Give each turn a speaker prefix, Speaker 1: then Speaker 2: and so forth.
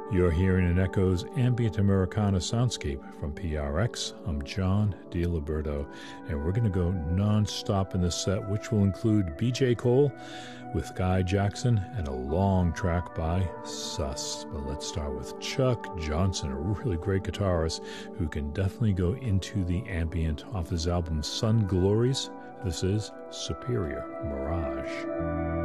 Speaker 1: You're hearing an Echoes ambient Americana soundscape from PRX. I'm John DiLiberto, and we're going to go non-stop in this set, which will include BJ Cole with Guy Jackson and a long track by Sus. But let's start with Chuck Johnson, a really great guitarist who can definitely go into the ambient off his album Sun Glories. This is Superior Mirage.